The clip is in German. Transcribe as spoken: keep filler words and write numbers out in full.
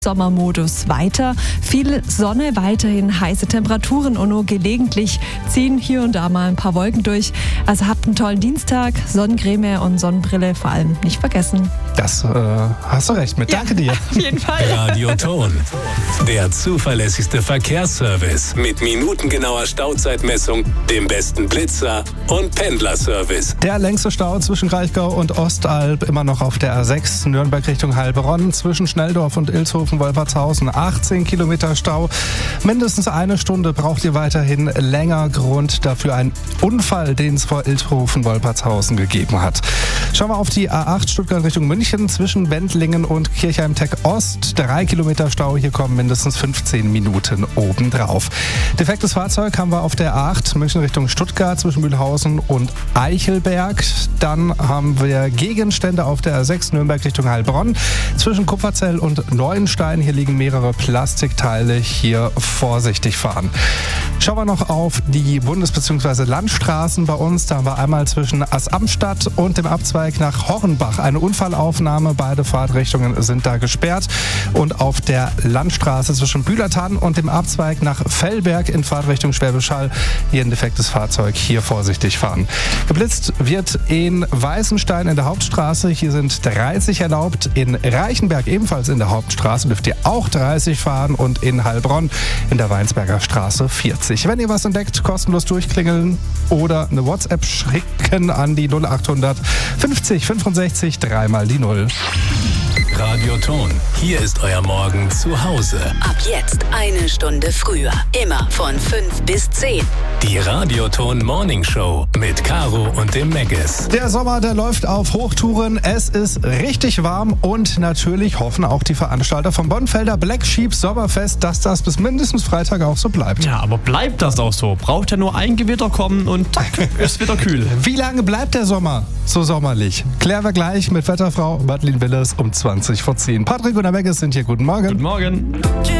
Sommermodus weiter. Viel Sonne, weiterhin heiße Temperaturen und nur gelegentlich ziehen hier und da mal ein paar Wolken durch. Also habt einen tollen Dienstag, Sonnencreme und Sonnenbrille vor allem nicht vergessen. Das äh, hast du recht mit. Ja, Danke dir. Auf jeden Fall. Radioton, der zuverlässigste Verkehrsservice mit minutengenauer Stauzeitmessung, dem besten Blitzer und Pendlerservice. Der längste Stau zwischen Kraichgau und Ostalb immer noch auf der A sechs, Nürnberg Richtung Heilbronn, zwischen Schnelldorf und Ilshofen, Wolfertshausen, achtzehn Kilometer Stau. Mindestens eine Stunde braucht ihr weiterhin länger. Grund dafür ein Unfall, den es vor Ilshofen, Wolfertshausen gegeben hat. Schauen wir auf die A acht Stuttgart Richtung München, zwischen Wendlingen und Kirchheim-Tech Ost. Drei Kilometer Stau, hier kommen mindestens fünfzehn Minuten obendrauf. Defektes Fahrzeug haben wir auf der A acht München Richtung Stuttgart, zwischen Mühlhausen und Eichelberg. Dann haben wir Gegenstände auf der A sechs Nürnberg Richtung Heilbronn, zwischen Kupferzell und Neuenstein. Hier liegen mehrere Plastikteile, hier vorsichtig fahren. Schauen wir noch auf die Bundes- bzw. Landstraßen bei uns. Da haben wir einmal zwischen Assamstadt und dem Abzweig nach Hornbach eine Unfallaufnahme. Beide Fahrtrichtungen sind da gesperrt. Und auf der Landstraße zwischen Bühlertann und dem Abzweig nach Fellberg in Fahrtrichtung Schwäbisch Hall hier ein defektes Fahrzeug. Hier vorsichtig fahren. Geblitzt wird in Weißenstein in der Hauptstraße. Hier sind dreißig erlaubt. In Reichenberg ebenfalls in der Hauptstraße dürft ihr auch dreißig fahren und in Heilbronn in der Weinsberger Straße vierzig. Wenn ihr was entdeckt, kostenlos durchklingeln oder eine WhatsApp schicken an die null achthundert fünfzig fünfundsechzig dreimal die null. Radioton, hier ist euer Morgen zu Hause. Ab jetzt eine Stunde früher. Immer von fünf bis zehn. Die Radioton Morning Show mit Caro und dem Meggis. Der Sommer, der läuft auf Hochtouren. Es ist richtig warm und natürlich hoffen auch die Veranstalter vom Bonfelder Black Sheep Sommerfest, dass das bis mindestens Freitag auch so bleibt. Ja, aber bleibt das auch so? Braucht ja nur ein Gewitter kommen und tack, ist wieder kühl. Wie lange bleibt der Sommer so sommerlich? Klären wir gleich mit Wetterfrau Madeline Willes um zwanzig vor zehn. Patrick und der Meggis sind hier. Guten Morgen. Guten Morgen.